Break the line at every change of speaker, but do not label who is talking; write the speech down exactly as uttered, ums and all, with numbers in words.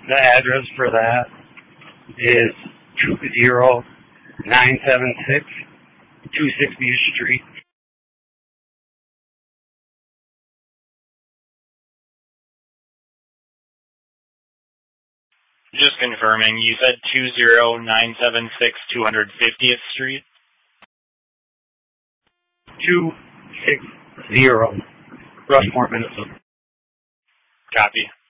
The address for that is two zero nine seven six two sixtieth Street.
Just confirming, you said two zero nine seven six two hundred fiftieth Street?
two sixty, Rushmore, Minnesota.
Copy.